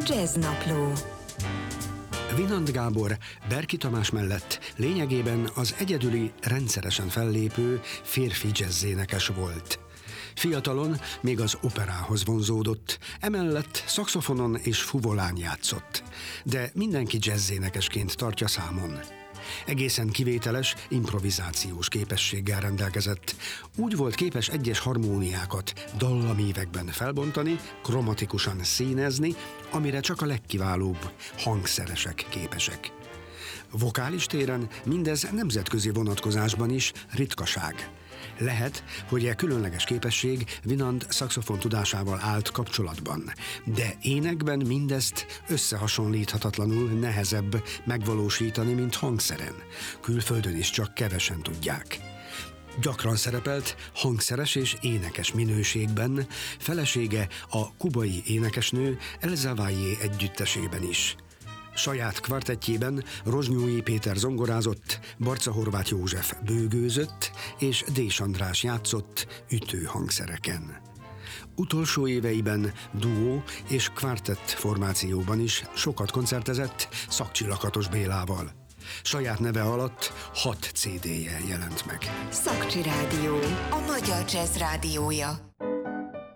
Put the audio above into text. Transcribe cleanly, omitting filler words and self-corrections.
Jazznapló. Winand Gábor Berki Tamás mellett lényegében az egyedüli, rendszeresen fellépő férfi jazz-énekes volt. Fiatalon még az operához vonzódott, emellett szaxofonon és fuvolán játszott, de mindenki jazz-énekesként tartja számon. Egészen kivételes, improvizációs képességgel rendelkezett. Úgy volt képes egyes harmóniákat dallamívekben felbontani, kromatikusan színezni, amire csak a legkiválóbb hangszeresek képesek. Vokális téren mindez nemzetközi vonatkozásban is ritkaság. Lehet, hogy e különleges képesség Winand szaxofon tudásával állt kapcsolatban, de énekben mindezt összehasonlíthatatlanul nehezebb megvalósítani, mint hangszeren. Külföldön is csak kevesen tudják. Gyakran szerepelt hangszeres és énekes minőségben, felesége a kubai énekesnő Elza Valle együttesében is. Saját kvartettjében Rozsnyói Péter zongorázott, Barca Horváth József bőgőzött, és Dés András játszott ütőhangszereken. Utolsó éveiben duó és kvartett formációban is sokat koncertezett Szakcsi Lakatos Bélával. Saját neve alatt 6 CD-je jelent meg. Szakcsi Rádió, a magyar jazz rádiója.